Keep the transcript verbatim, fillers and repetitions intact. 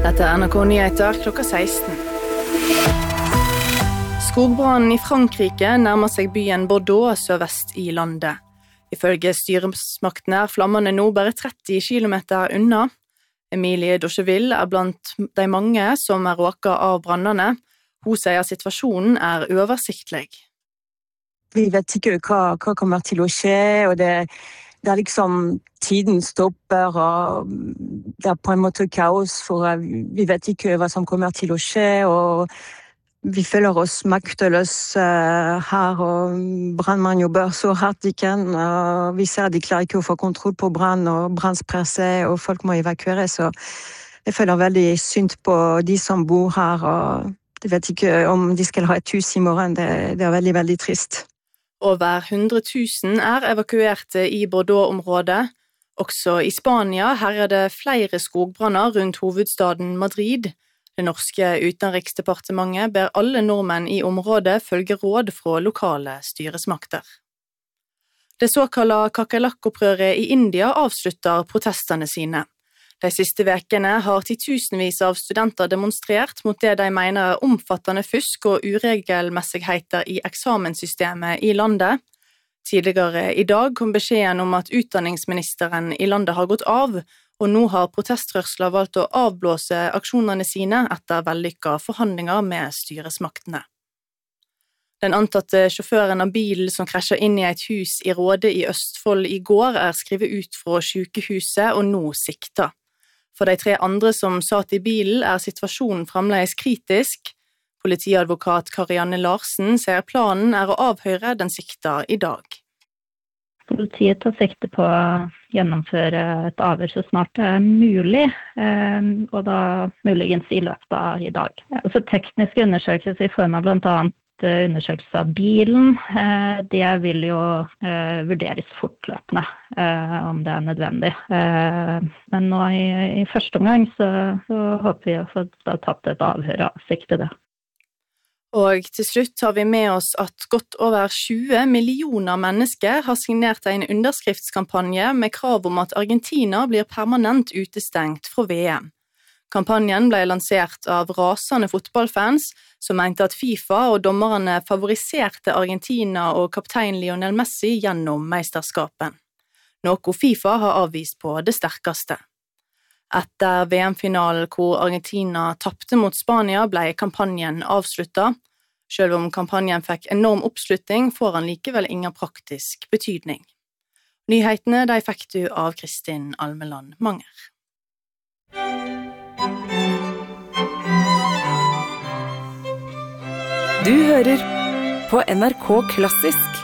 Dette er N R K Nyheter klokka seksten. Skogbrannen i Frankrike nærmer seg byen Bordeaux sørvest i landet. Ifølge styresmaktene er flammene nå bare tretti kilometer unna. Emilie Docheville er blant de mange som er råket av brannene. Hun sier situasjonen er uoversiktlig. Vi vet ikke hva, hva kommer til å skje, og det, det er liksom tiden stopper, og det er på en måte kaos, for vi vet ikke hva som kommer til å skje, og vi føler oss makteløse her, og brannmannen jobber så hardt de kan, og vi ser at de klarer ikke å få kontroll på brann, og brann sprer seg, og folk må evakueres, så jeg føler veldig synd på de som bor her, og de vet ikke om de skal ha et hus i morgen, det, det er veldig, veldig trist. Over hundre tusen er evakuerte i Bordeaux-området. Også i Spania herjer det flere skogbranner rundt hovedstaden Madrid. Det norske utenriksdepartementet ber alle nordmenn i området følge råd fra lokale styresmakter. Det såkalte kakerlakk-opprøret i India avslutter protestene sine. De siste vekene har titusenvis av studenter demonstrert mot det de mener er omfattende fusk og uregelmessigheter i eksamenssystemet i landet. Tidligere i dag kom beskjeden om at utdanningsministeren i landet har gått av, og nå har protestrørsler valgt å avblåse aksjonene sine etter vellykka forhandlinger med styresmaktene. Den antatte sjåføren av bilen som krasjer inn i et hus i Råde i Østfold i går er skrevet ut fra sykehuset og nå sikta. For de tre andre som satt i bilen er situasjonen fremdeles kritisk. Politiadvokat Karianne Larsen sier planen er å avhøre den sikta i dag. Politiet tar sikte på å gjennomføre et avhør så snart det er mulig, og da muligens i løpet av i dag. Altså tekniske undersøkelser i form av blant annet undersøkelse av bilen, det vil jo vurderes fortløpende om det er nødvendig. Men nå i, i første omgang så, så håper vi å få tatt et avhør av siktede. Og til slutt har vi med oss at godt over tjue millioner mennesker har signert en underskriftskampanje med krav om at Argentina blir permanent utestengt fra V M. Kampanjen ble lansert av rasende fotballfans som mente at FIFA og dommerne favoriserte Argentina og kaptein Lionel Messi gjennom meisterskapen. Noe FIFA har avvist på det sterkeste. Etter V M-finalen hvor Argentina tappte mot Spania ble kampanjen avsluttet. Selv om kampanjen fikk enorm oppslutning, får han likevel ingen praktisk betydning. Nyhetene de fikk du av Kristin Almeland Manger. Du hører på N R K Klassisk